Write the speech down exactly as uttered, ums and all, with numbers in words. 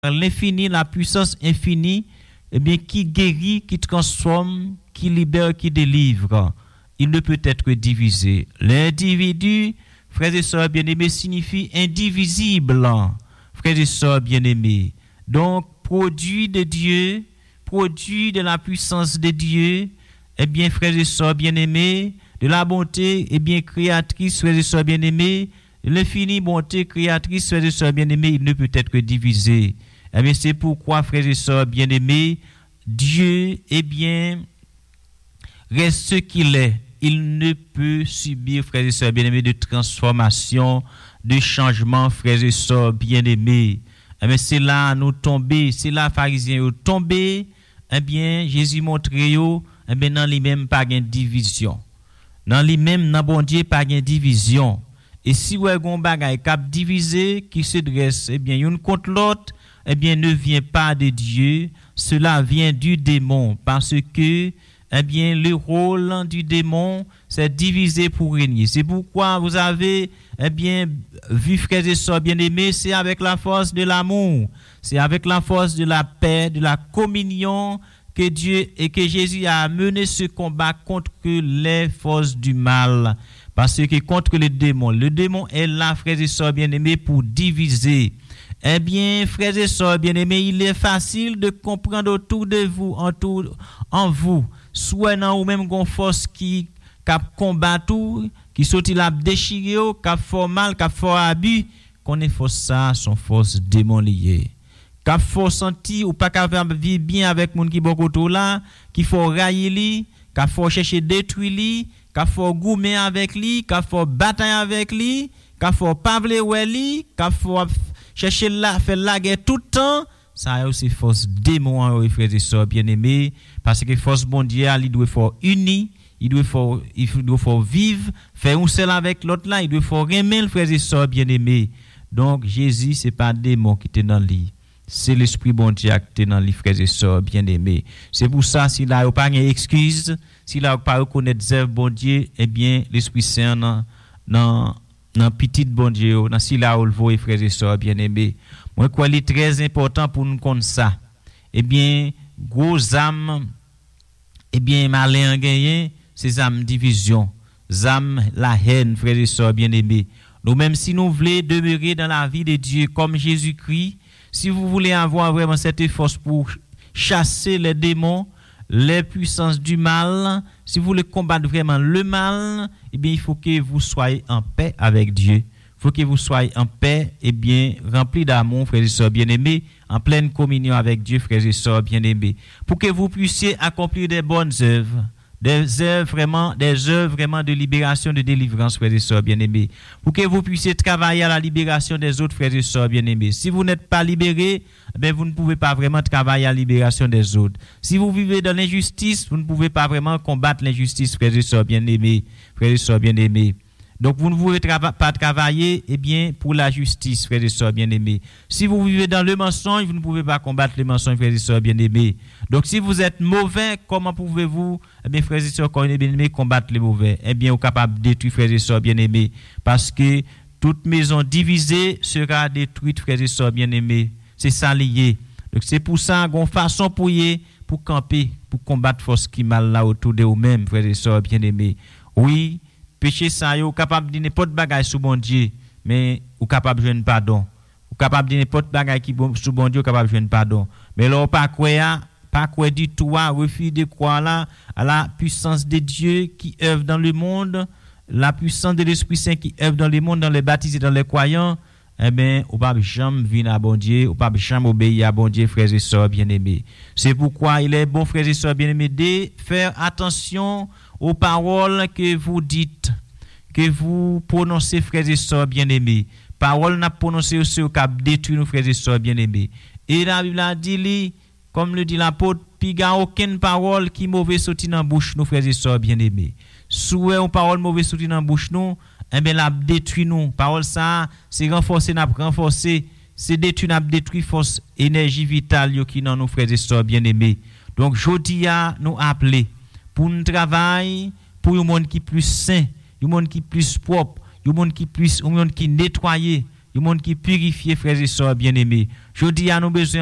l'infini, la puissance infinie, eh bien, qui guérit, qui transforme, qui libère, qui délivre. Il ne peut être divisé. L'individu, frères et sœurs bien-aimés, signifie indivisible. Frères et sœurs bien-aimés. Donc, produit de Dieu, produit de la puissance de Dieu, eh bien, frères et sœurs bien-aimés, de la bonté, eh bien, créatrice, frères et sœurs bien-aimés, l'infinie bonté créatrice, frères et sœurs bien-aimés, il ne peut être divisé. Eh bien, c'est pourquoi, frères et sœurs bien-aimés, Dieu, eh bien, reste ce qu'il est. Il ne peut subir, frères et sœurs bien-aimés, de transformation, de changement, frères et sœurs bien-aimés. Eh bien, c'est là nous tomber, c'est là pharisiens nous tomber. Eh bien, Jésus montre yo, eh bien, dans lui-même pas de division. Dans lui-même, dans bon Dieu, pas de division. Et si vous avez un bagay cap divisé qui se dresse, eh bien, une contre l'autre, eh bien, ne vient pas de Dieu. Cela vient du démon parce que, eh bien, le rôle du démon, c'est diviser pour régner. C'est pourquoi vous avez, eh bien, vu, frères et sœurs bien-aimés, c'est avec la force de l'amour, c'est avec la force de la paix, de la communion que Dieu et que Jésus a mené ce combat contre les forces du mal. Parce que contre le démon, le démon est là, frères et sœurs bien-aimés, pour diviser. Eh bien, frères et sœurs bien-aimés, il est facile de comprendre autour de vous, en, tout, en vous, soit dans ou même une force qui cap combat tout, qui sorti la déchiré, qui fait mal, qui fait abus, qu'on est force ça, son force démon liée. Qui faut sentir ou pas capable vivre bien avec moun qui beaucoup là, qui faut railler li, qui faut chercher détruire li, qui faut goumer avec li, qui faut batailler avec li, qui faut pas vle li, qui faut chercher la faire la guerre tout le temps. Ça aussi force démon, frères et sœurs bien-aimés, parce que force bon Dieu, il doit faire uni, il doit faire il doit faire vivre, faire un seul avec l'autre là, il doit faire aimer frères et sœurs bien-aimés. Donc Jésus c'est pas démon qui était dans lui. C'est l'esprit bon Dieu qui est dans les frères et sœurs bien-aimés. C'est pour ça, s'il n'a pas d'excuse, s'il n'a pas reconnu œuvres bon Dieu, eh bien, l'Esprit Saint dans dans dans petit bon Dieu, dans s'il a relevé frères et sœurs bien-aimés. Moi, quoi, il est très important pour nous connaître ça. Eh bien, gros âme, eh bien, malin gagné, c'est âme division, âme la haine, frères et sœurs bien-aimés. Nous, même si nous voulons demeurer dans la vie de Dieu comme Jésus-Christ, si vous voulez avoir vraiment cette force pour chasser les démons, les puissances du mal, si vous voulez combattre vraiment le mal, eh bien, il faut que vous soyez en paix avec Dieu. Il faut que vous soyez en paix, eh bien, remplis d'amour, frères et sœurs bien-aimés, en pleine communion avec Dieu, frères et sœurs bien-aimés, pour que vous puissiez accomplir des bonnes œuvres. Des œuvres vraiment, des œuvres vraiment de libération, de délivrance, frères et sœurs bien-aimés. Pour que vous puissiez travailler à la libération des autres, frères et sœurs bien-aimés. Si vous n'êtes pas libérés, ben vous ne pouvez pas vraiment travailler à la libération des autres. Si vous vivez dans l'injustice, vous ne pouvez pas vraiment combattre l'injustice, frères et sœurs bien-aimés, frères et sœurs bien-aimés. Donc, vous ne pouvez trava- pas travailler, eh bien, pour la justice, frères et sœurs bien-aimés. Si vous vivez dans le mensonge, vous ne pouvez pas combattre le mensonge, frères et sœurs bien-aimés. Donc, si vous êtes mauvais, comment pouvez-vous, eh bien, frères et sœurs bien-aimés, combattre les mauvais? Eh bien, vous êtes capable de détruire, frères et sœurs bien-aimés. Parce que toute maison divisée sera détruite, frères et sœurs bien-aimés. C'est ça lié. Donc, c'est pour ça qu'on façon pour y pour camper, pour combattre force qui mal là autour de vous-mêmes, frères et sœurs bien-aimés. Oui, péché ça, vous capable de n'importe bagaille sous bon Dieu, mais vous capable de joindre pardon. Vous capable de n'importe bagaille qui sous bon Dieu, vous capable de joindre pardon. Mais là, pas croire, pas croire du tout, refus de croire là à la puissance de Dieu qui œuvre dans le monde, la puissance de l'Esprit Saint qui œuvre dans le monde, dans les baptisés, dans les croyants. Eh bien, on ne peut jamais venir à bon Dieu, on ne peut jamais obéir à bon Dieu, frères et sœurs bien-aimés. C'est pourquoi il est bon, frères et sœurs bien-aimés, de faire attention aux paroles que vous dites, que vous prononcez, frères et sœurs bien-aimés. Paroles n'a prononcé aussi au cap détruire nos frères et sœurs bien-aimés. Et la Bible a dit, comme le dit l'apôtre, il n'y a aucune parole qui mauvaise sortie dans la bouche nos frères et sœurs bien-aimés. Souhait une parole mauvaise sortie dans la bouche nous, eh bien, la détruit nous. Parole ça, c'est renforcer, n'a renforcer, c'est détruire, n'a détruit force, énergie vitale qui dans nos frères et sœurs bien-aimés. Donc, jodi a nous appeler pour un travail, pour un monde qui plus sain, un monde qui plus propre, un monde qui plus, un monde qui nettoyé, un monde qui purifié, frères et sœurs bien-aimés. Je dis à nous besoin